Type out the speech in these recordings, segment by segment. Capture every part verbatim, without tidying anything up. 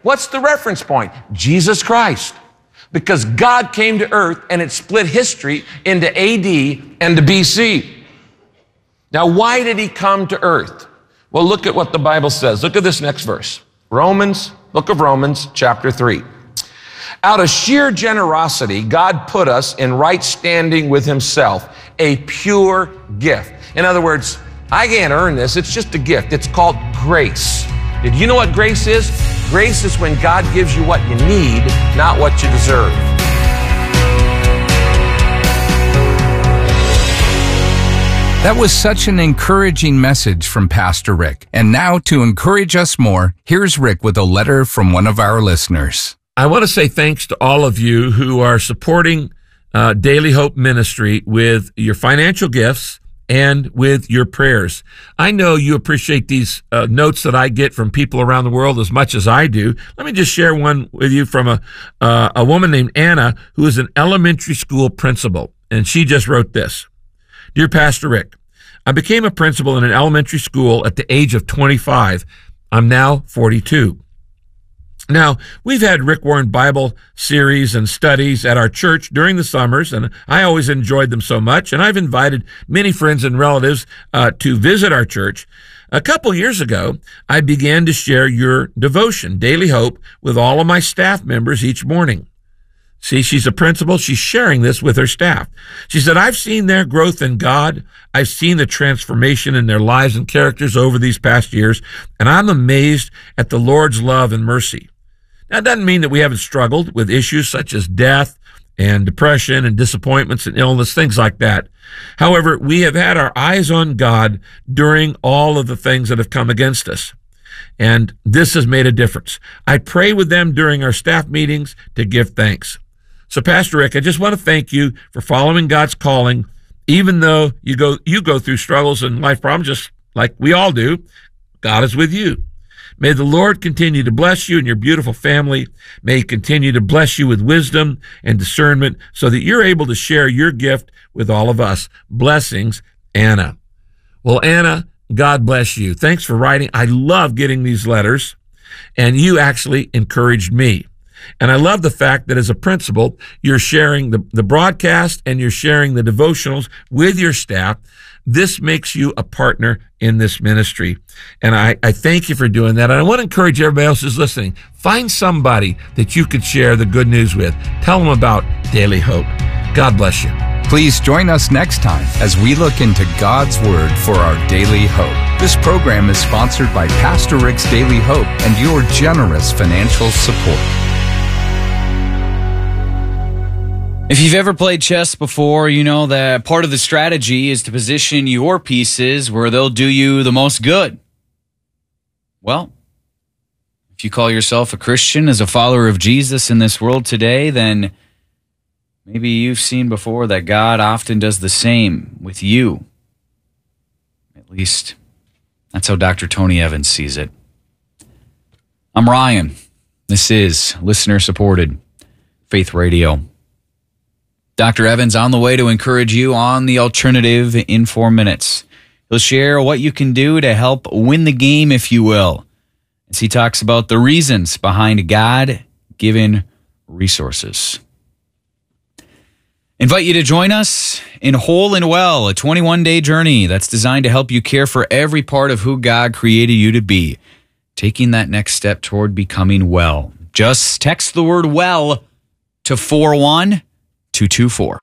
What's the reference point? Jesus Christ. Because God came to earth and it split history into A D and to B C. Now, why did he come to earth? Well, look at what the Bible says. Look at this next verse. Romans, book of Romans, chapter three. Out of sheer generosity, God put us in right standing with himself, a pure gift. In other words, I can't earn this. It's just a gift. It's called grace. Did you know what grace is? Grace is when God gives you what you need, not what you deserve. That was such an encouraging message from Pastor Rick. And now to encourage us more, here's Rick with a letter from one of our listeners. I want to say thanks to all of you who are supporting uh, Daily Hope Ministry with your financial gifts and with your prayers. I know you appreciate these uh, notes that I get from people around the world as much as I do. Let me just share one with you from a uh, a woman named Anna, who is an elementary school principal, and she just wrote this. Dear Pastor Rick, I became a principal in an elementary school at the age of twenty-five. I'm now forty-two. Now, we've had Rick Warren Bible series and studies at our church during the summers, and I always enjoyed them so much, and I've invited many friends and relatives uh, to visit our church. A couple years ago, I began to share your devotion, Daily Hope, with all of my staff members each morning. See, she's a principal. She's sharing this with her staff. She said, I've seen their growth in God. I've seen the transformation in their lives and characters over these past years, and I'm amazed at the Lord's love and mercy. Now, it doesn't mean that we haven't struggled with issues such as death and depression and disappointments and illness, things like that. However, we have had our eyes on God during all of the things that have come against us. And this has made a difference. I pray with them during our staff meetings to give thanks. So, Pastor Rick, I just want to thank you for following God's calling, even though you go, you go through struggles and life problems just like we all do. God is with you. May the Lord continue to bless you and your beautiful family. May he continue to bless you with wisdom and discernment so that you're able to share your gift with all of us. Blessings, Anna. Well, Anna, God bless you. Thanks for writing. I love getting these letters, and you actually encouraged me. And I love the fact that as a principal, you're sharing the, the broadcast and you're sharing the devotionals with your staff. This makes you a partner in this ministry. And I, I thank you for doing that. And I want to encourage everybody else who's listening. Find somebody that you could share the good news with. Tell them about Daily Hope. God bless you. Please join us next time as we look into God's Word for our daily hope. This program is sponsored by Pastor Rick's Daily Hope and your generous financial support. If you've ever played chess before, you know that part of the strategy is to position your pieces where they'll do you the most good. Well, if you call yourself a Christian, as a follower of Jesus in this world today, then maybe you've seen before that God often does the same with you. At least, that's how Doctor Tony Evans sees it. I'm Ryan. This is listener-supported Faith Radio. Doctor Evans on the way to encourage you on the alternative in four minutes. He'll share what you can do to help win the game, if you will, as he talks about the reasons behind God-given resources. Invite you to join us in Whole and Well, a twenty-one day journey that's designed to help you care for every part of who God created you to be, taking that next step toward becoming well. Just text the word well to four one two two four.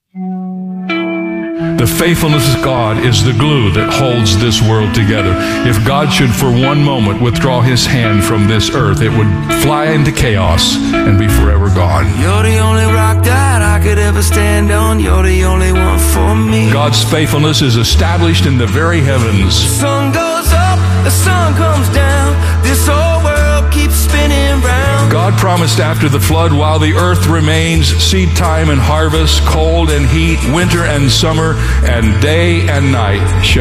The faithfulness of God is the glue that holds this world together. If God should for one moment withdraw his hand from this earth, it would fly into chaos and be forever gone. You're the only rock that I could ever stand on. You're the only one for me. God's faithfulness is established in the very heavens. The sun goes up, the sun comes down. This whole world keeps spinning round. God promised after the flood, while the earth remains, seed time and harvest, cold and heat, winter and summer, and day and night shall